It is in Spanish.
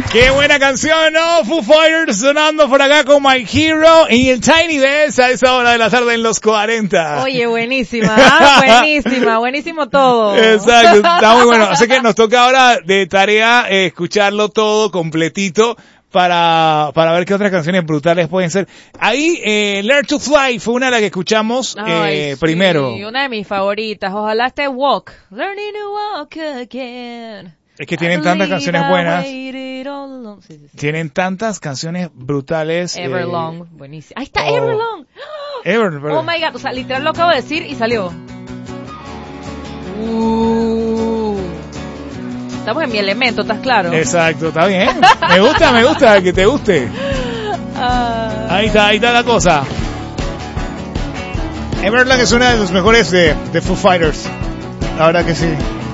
Qué buena canción, ¿no? Foo Fighters sonando por acá con My Hero y el Tiny Desk a esa hora de la tarde en los 40. Oye, buenísima, buenísimo todo. Exacto, está muy bueno. Así que nos toca ahora de tarea escucharlo todo completito para ver qué otras canciones brutales pueden ser. Ahí, Learn to Fly fue una de las que escuchamos primero. Sí, una de mis favoritas. Ojalá esté Walk. Learning to walk again. Es que tienen tantas canciones buenas. Sí. Tienen tantas canciones brutales. Everlong, buenísimo. Ahí está Everlong. Perdón. Oh my God, o sea, literal lo acabo de decir y salió. Estamos en mi elemento, ¿estás claro? Exacto, está bien. Me gusta que te guste. Ahí está la cosa. Everlong es una de los mejores de Foo Fighters. La verdad que sí.